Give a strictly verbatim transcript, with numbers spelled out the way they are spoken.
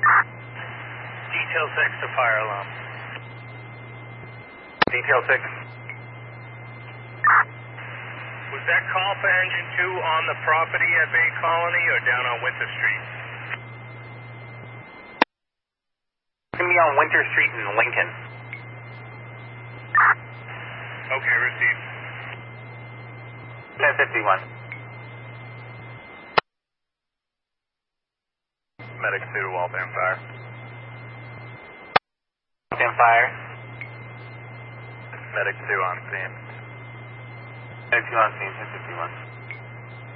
Detail six to fire alarm. Detail six. Was that call for engine two on the property at Bay Colony or down on Winter Street? It's going to be on Winter Street in Lincoln. Okay, received. ten fifty-one. Medic two to Waltham Fire. Waltham Fire. Medic two on scene. Medic two on scene, ten fifty-one.